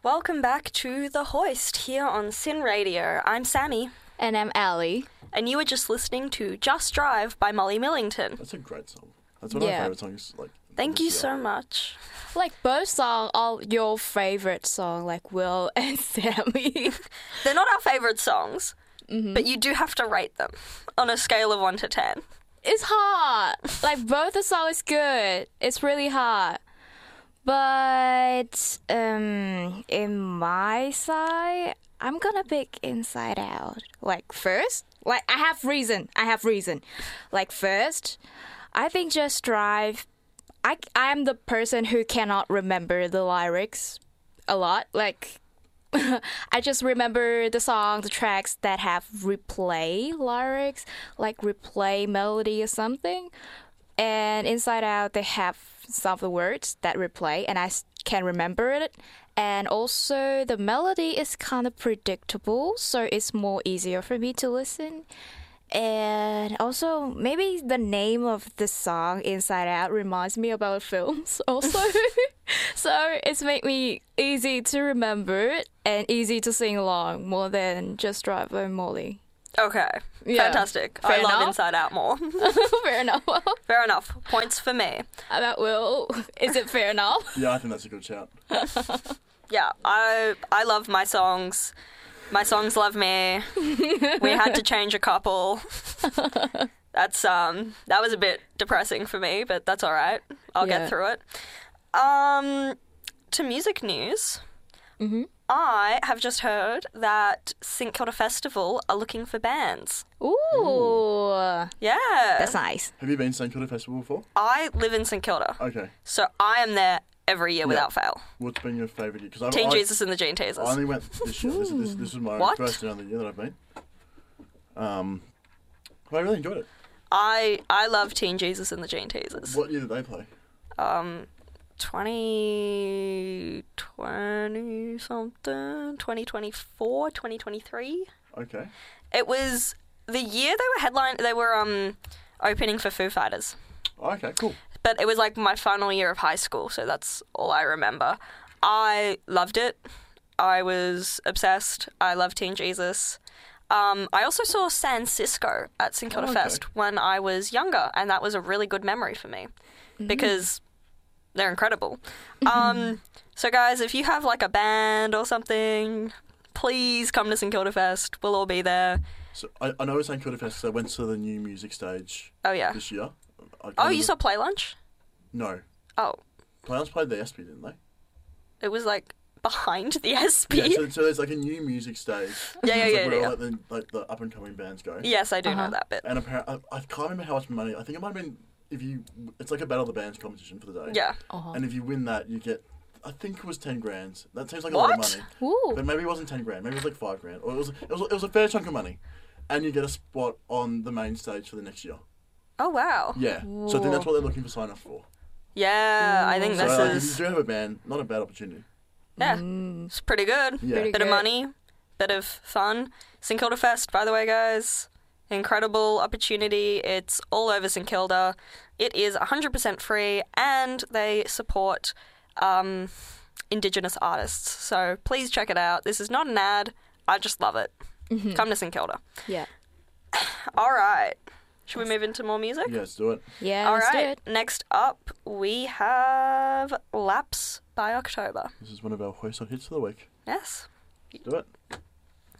Welcome back to The Hoist here on Sin Radio. I'm Sammy. And I'm Allie. And you were just listening to Just Drive by Molly Millington. That's a great song. That's one of my favourite songs. Thank you so much. Like, both songs are your favourite song, like Will and Sammy. They're not our favourite songs, but you do have to rate them on a scale of 1 to 10. It's hard. Like, both the songs is good. It's really hard. But in my side, I'm gonna pick Inside Out. Like, first, like, I have reason. Like, first, I think Just Drive, I'm the person who cannot remember the lyrics a lot. Like, I just remember the song, the tracks that have replay lyrics, like replay melody or something. And Inside Out, they have some of the words that replay, and I can remember it. And also, the melody is kind of predictable, so it's more easier for me to listen. And also, maybe the name of the song, Inside Out, reminds me about films also. So it's made me easy to remember and easy to sing along more than Just Drive by Molly. Okay, Yeah. fantastic. Fair I love enough. Inside Out more. Fair enough. Fair enough. Points for me. About Will, is it fair enough? Yeah, I think that's a good shout. Yeah, I love my songs. My songs love me. We had to change a couple. That was a bit depressing for me, but that's all right. I'll Yeah. get through it. To music news, I have just heard that St Kilda Festival are looking for bands. Ooh. Yeah. That's nice. Have you been to St Kilda Festival before? I live in St Kilda, Okay. so I am there every year without fail. What's been your favourite year? Because Teen Jesus and the Gene I Teasers. only went this year. This was my What? first and only year that I've been. But I really enjoyed it. I love Teen Jesus and the Gene Teasers. What year did they play? 2020 something, 2024, 2023. Okay. It was the year they were opening for Foo Fighters. Okay, cool. But it was like my final year of high school, so that's all I remember. I loved it. I was obsessed. I love Teen Jesus. I also saw San Cisco at St Kilda okay. Fest when I was younger, and that was a really good memory for me because they're incredible. So guys, if you have like a band or something, please come to St Kilda Fest. We'll all be there. So I know at St Kilda Fest, I went to the new music stage Oh yeah. this year. Oh, you saw Play Lunch? No. Oh, Players played the SP, didn't they? it was like behind the SP. Yeah, so there's like a new music stage. Yeah. It's where the up and coming bands go. Yes, I do know that bit. And apparently, I can't remember how much money. I think it might have been it's like a battle of the bands competition for the day. Yeah. And if you win that, you get, I think it was 10 grand. That seems like a lot of What? money. Ooh. But maybe it wasn't 10 grand. Maybe it was like 5 grand. Or it was a fair chunk of money. And you get a spot on the main stage for the next year. Oh wow. Yeah. So I think that's what they're looking for sign-up for. Yeah, I think So this like, if is you do have a band, not a bad opportunity. it's pretty good. Yeah. Pretty Bit of good. money, bit of fun. St Kilda Fest, by the way, guys. Incredible opportunity. It's all over St Kilda. It is 100% free, and they support Indigenous artists. So please check it out. This is not an ad. I just love it. Come to St Kilda. Yeah. All right. Should we move into more music? Yeah, let's do it. Yeah, All let's do right. it. Next up, we have Lapse by October. This is one of our Hoist hits of the week. Yes. Let's do it.